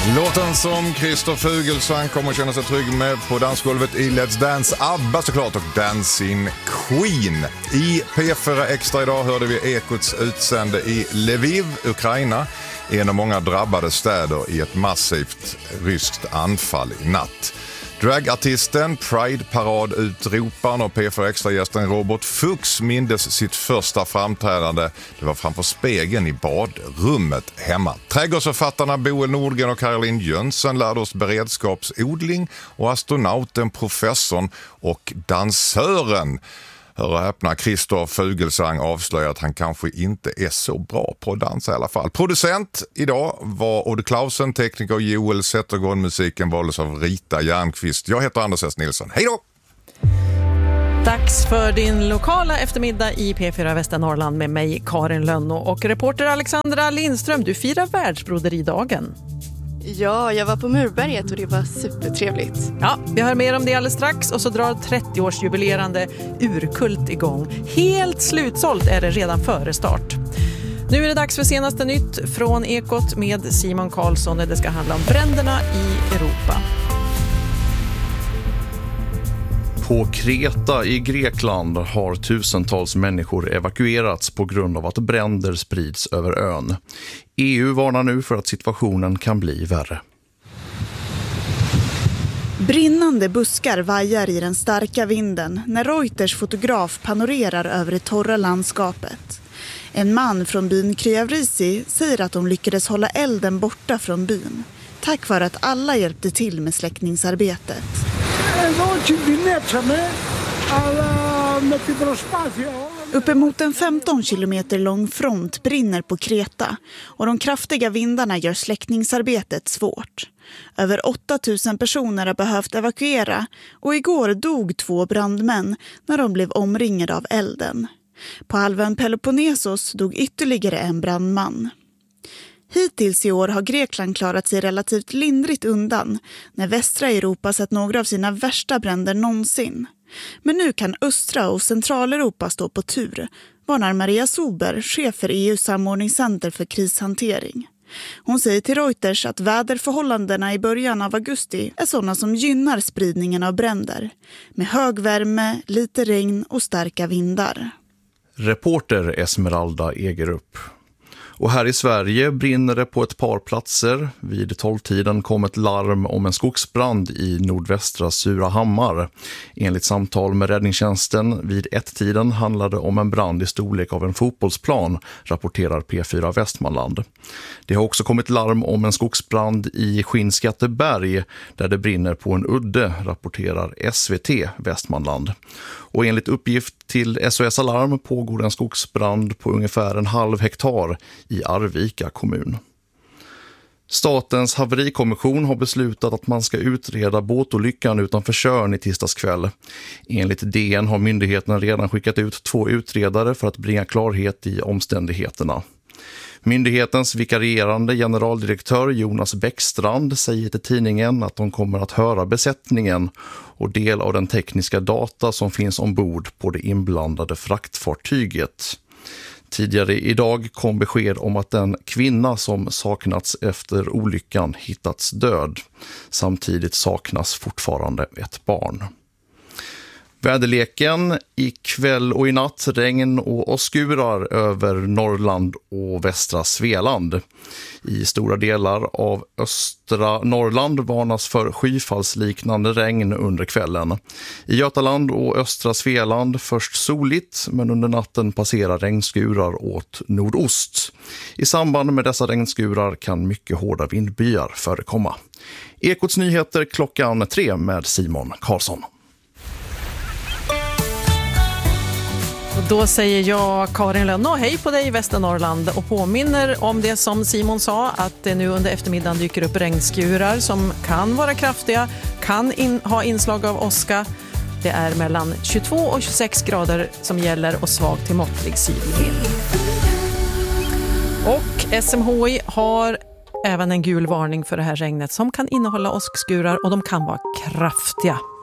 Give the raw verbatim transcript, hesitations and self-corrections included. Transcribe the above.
Låten som Christer Fuglesang kommer att känna sig trygg med på dansgolvet i Let's Dance, ABBA såklart, och Dancing Queen. I P fyra Extra idag hörde vi Ekots utsände i Lviv, Ukraina, en av många drabbade städer i ett massivt ryskt anfall i natt. Dragartisten, Pride-parad-utroparen och P fyra Extra-gästen Robert Fuchs mindes sitt första framträdande. Det var framför spegeln i badrummet hemma. Trädgårdsförfattarna Boel Nordgren och Caroline Jönsson lärde oss beredskapsodling, och astronauten, professorn och dansören, hör och häpna, Christer Fuglesang avslöjar att han kanske inte är så bra på att dansa i alla fall. Producent idag var Odd Klausen, tekniker Joel Zettergård, musiken valdes av Rita Järnqvist. Jag heter Anders S. Nilsson. Hej då! Dags för din lokala eftermiddag i P fyra Västernorrland med mig, Karin Lönno, och reporter Alexandra Lindström. Du firar världsbroderidagen. Ja, jag var på Murberget och det var supertrevligt. Ja, vi hör mer om det alldeles strax, och så drar trettioårsjubilerande Urkult igång. Helt slutsålt är det redan före start. Nu är det dags för senaste nytt från Ekot med Simon Karlsson. Det ska handla om bränderna i Europa. På Kreta i Grekland har tusentals människor evakuerats på grund av att bränder sprids över ön. E U varnar nu för att situationen kan bli värre. Brinnande buskar vajar i den starka vinden när Reuters fotograf panorerar över det torra landskapet. En man från byn Kryavrisi säger att de lyckades hålla elden borta från byn, tack vare att alla hjälpte till med släckningsarbetet. Uppemot en femton kilometer lång front brinner på Kreta, och de kraftiga vindarna gör släckningsarbetet svårt. Över åtta tusen personer har behövt evakuera, och igår dog två brandmän när de blev omringade av elden. På halvön Peloponnesos dog ytterligare en brandman. Hittills i år har Grekland klarat sig relativt lindrigt undan när västra Europa sett några av sina värsta bränder någonsin. Men nu kan östra och centraleuropa stå på tur, varnar Maria Sober, chef för E U:s samordningscenter för krishantering. Hon säger till Reuters att väderförhållandena i början av augusti är sådana som gynnar spridningen av bränder, med hög värme, lite regn och starka vindar. Reporter Esmeralda Egerup. Och här i Sverige brinner det på ett par platser. Vid tolvtiden kom ett larm om en skogsbrand i nordvästra Surahammar. Enligt samtal med räddningstjänsten vid ett-tiden handlade om en brand i storlek av en fotbollsplan, rapporterar P fyra Västmanland. Det har också kommit larm om en skogsbrand i Skinnskatteberg där det brinner på en udde, rapporterar S V T Västmanland. Och enligt uppgift till S O S Alarm pågår en skogsbrand på ungefär en halv hektar i Arvika kommun. Statens haverikommission har beslutat att man ska utreda båtolyckan utanför Tjörn i tisdagskväll. Enligt D N har myndigheten redan skickat ut två utredare för att bringa klarhet i omständigheterna. Myndighetens vikarierande generaldirektör Jonas Bäckstrand säger till tidningen att de kommer att höra besättningen och del av den tekniska data som finns ombord på det inblandade fraktfartyget. Tidigare idag kom besked om att en kvinna som saknats efter olyckan hittats död. Samtidigt saknas fortfarande ett barn. Väderleken i kväll och i natt, regn och åskurar över Norrland och västra Svealand. I stora delar av östra Norrland varnas för skyfallsliknande regn under kvällen. I Götaland och östra Svealand först soligt, men under natten passerar regnskurar åt nordost. I samband med dessa regnskurar kan mycket hårda vindbyar förekomma. Ekots nyheter klockan tre med Simon Karlsson. Och då säger jag, Karin Lönno, hej på dig i Västernorrland, och påminner om det som Simon sa, att det nu under eftermiddagen dyker upp regnskurar som kan vara kraftiga, kan in, ha inslag av åska. Det är mellan tjugotvå och tjugosex grader som gäller och svag till måttlig sydvind. Och S M H I har även en gul varning för det här regnet som kan innehålla åskskurar, och de kan vara kraftiga.